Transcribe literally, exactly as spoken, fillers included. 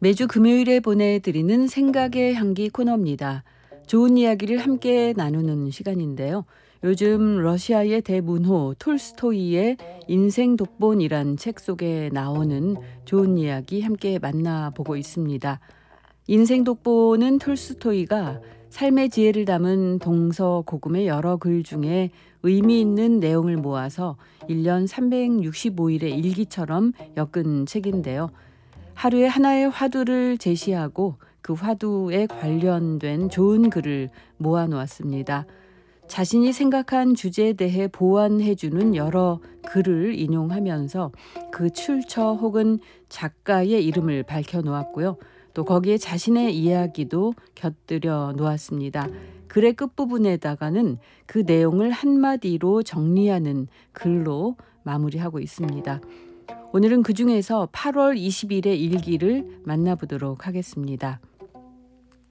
매주 금요일에 보내드리는 생각의 향기 코너입니다. 좋은 이야기를 함께 나누는 시간인데요. 요즘 러시아의 대문호 톨스토이의 인생 독본이란 책 속에 나오는 좋은 이야기 함께 만나보고 있습니다. 인생 독본은 톨스토이가 삶의 지혜를 담은 동서고금의 여러 글 중에 의미 있는 내용을 모아서 일 년 삼백육십오 일의 일기처럼 엮은 책인데요. 하루에 하나의 화두를 제시하고 그 화두에 관련된 좋은 글을 모아놓았습니다. 자신이 생각한 주제에 대해 보완해주는 여러 글을 인용하면서 그 출처 혹은 작가의 이름을 밝혀놓았고요. 또 거기에 자신의 이야기도 곁들여 놓았습니다. 글의 끝부분에다가는 그 내용을 한마디로 정리하는 글로 마무리하고 있습니다. 오늘은 그중에서 팔월 이십일의 일기를 만나보도록 하겠습니다.